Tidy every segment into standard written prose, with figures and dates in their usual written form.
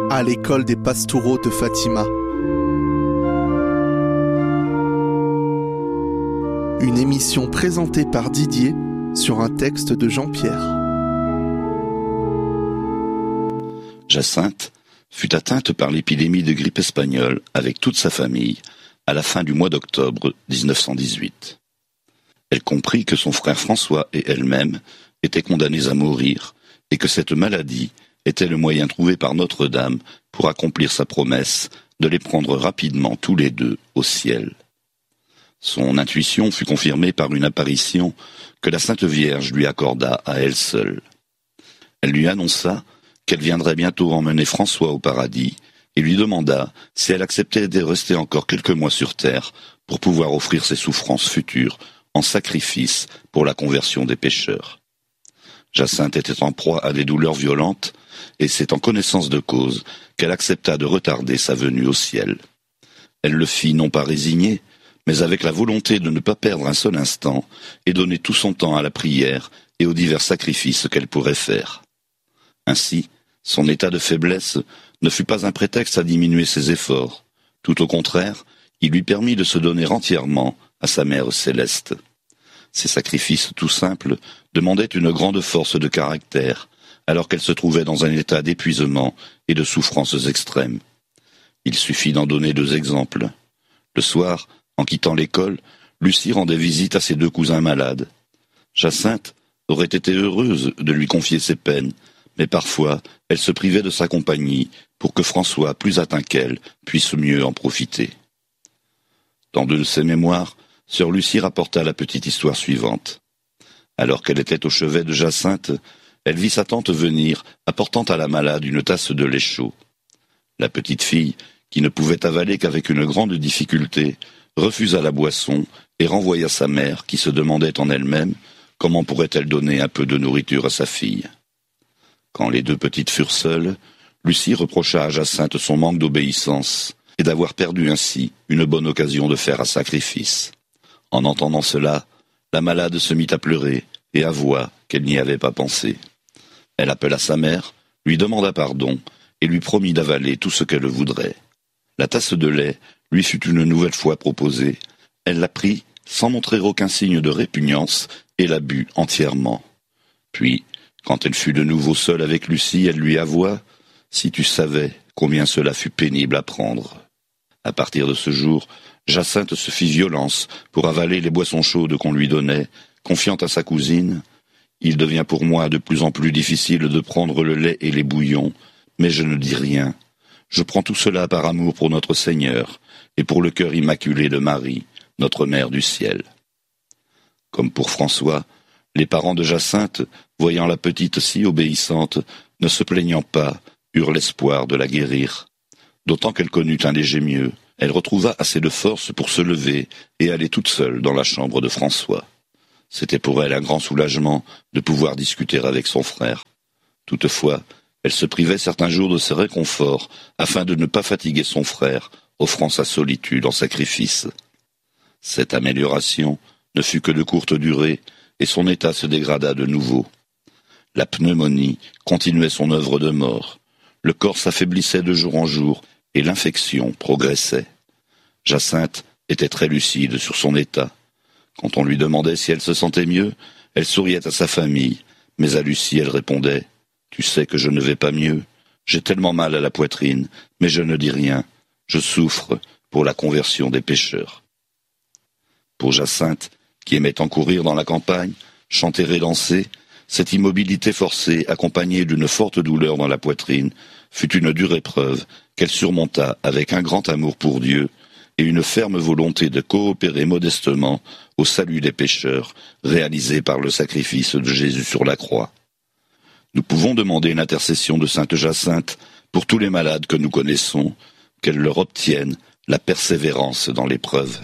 à l'école des Pastoureaux de Fatima. Une émission présentée par Didier sur un texte de Jean-Pierre. Jacinthe fut atteinte par l'épidémie de grippe espagnole avec toute sa famille à la fin du mois d'octobre 1918. Elle comprit que son frère François et elle-même étaient condamnés à mourir et que cette maladie était le moyen trouvé par Notre-Dame pour accomplir sa promesse de les prendre rapidement tous les deux au ciel. Son intuition fut confirmée par une apparition que la Sainte Vierge lui accorda à elle seule. Elle lui annonça qu'elle viendrait bientôt emmener François au paradis et lui demanda si elle acceptait de rester encore quelques mois sur terre pour pouvoir offrir ses souffrances futures en sacrifice pour la conversion des pécheurs. Jacinthe était en proie à des douleurs violentes et c'est en connaissance de cause qu'elle accepta de retarder sa venue au ciel. Elle le fit non pas résignée, mais avec la volonté de ne pas perdre un seul instant et donner tout son temps à la prière et aux divers sacrifices qu'elle pourrait faire. Ainsi, son état de faiblesse ne fut pas un prétexte à diminuer ses efforts. Tout au contraire, il lui permit de se donner entièrement à sa mère céleste. Ces sacrifices tout simples demandaient une grande force de caractère, alors qu'elle se trouvait dans un état d'épuisement et de souffrances extrêmes. Il suffit d'en donner deux exemples. Le soir, en quittant l'école, Lucie rendait visite à ses deux cousins malades. Jacinthe aurait été heureuse de lui confier ses peines, mais parfois elle se privait de sa compagnie pour que François, plus atteint qu'elle, puisse mieux en profiter. Dans deux de ses mémoires, sœur Lucie rapporta la petite histoire suivante. Alors qu'elle était au chevet de Jacinthe, elle vit sa tante venir, apportant à la malade une tasse de lait chaud. La petite fille, qui ne pouvait avaler qu'avec une grande difficulté, refusa la boisson et renvoya sa mère, qui se demandait en elle-même comment pourrait-elle donner un peu de nourriture à sa fille. Quand les deux petites furent seules, Lucie reprocha à Jacinthe son manque d'obéissance et d'avoir perdu ainsi une bonne occasion de faire un sacrifice. En entendant cela, la malade se mit à pleurer et avoua qu'elle n'y avait pas pensé. Elle appela sa mère, lui demanda pardon et lui promit d'avaler tout ce qu'elle voudrait. La tasse de lait lui fut une nouvelle fois proposée. Elle la prit sans montrer aucun signe de répugnance et la but entièrement. Puis, quand elle fut de nouveau seule avec Lucie, elle lui avoua « Si tu savais combien cela fut pénible à prendre ». À partir de ce jour, Jacinthe se fit violence pour avaler les boissons chaudes qu'on lui donnait, confiant à sa cousine « Il devient pour moi de plus en plus difficile de prendre le lait et les bouillons, mais je ne dis rien. Je prends tout cela par amour pour notre Seigneur et pour le cœur immaculé de Marie, notre Mère du ciel. » Comme pour François, les parents de Jacinthe, voyant la petite si obéissante, ne se plaignant pas, eurent l'espoir de la guérir. D'autant qu'elle connut un léger mieux, elle retrouva assez de force pour se lever et aller toute seule dans la chambre de François. C'était pour elle un grand soulagement de pouvoir discuter avec son frère. Toutefois, elle se privait certains jours de ses réconforts afin de ne pas fatiguer son frère, offrant sa solitude en sacrifice. Cette amélioration ne fut que de courte durée et son état se dégrada de nouveau. La pneumonie continuait son œuvre de mort. Le corps s'affaiblissait de jour en jour et l'infection progressait. Jacinthe était très lucide sur son état. Quand on lui demandait si elle se sentait mieux, elle souriait à sa famille, mais à Lucie elle répondait « Tu sais que je ne vais pas mieux. J'ai tellement mal à la poitrine, mais je ne dis rien. Je souffre pour la conversion des pécheurs. » Pour Jacinthe, qui aimait tant courir dans la campagne, chanter et danser, cette immobilité forcée, accompagnée d'une forte douleur dans la poitrine, fut une dure épreuve qu'elle surmonta avec un grand amour pour Dieu et une ferme volonté de coopérer modestement au salut des pécheurs réalisé par le sacrifice de Jésus sur la croix. Nous pouvons demander l'intercession de sainte Jacinthe pour tous les malades que nous connaissons, qu'elle leur obtienne la persévérance dans l'épreuve.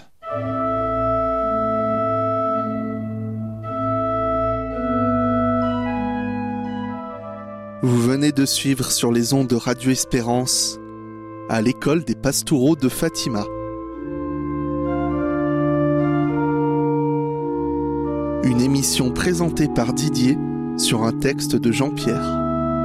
Vous venez de suivre sur les ondes de Radio Espérance à l'école des Pastoureaux de Fatima. Une émission présentée par Didier sur un texte de Jean-Pierre.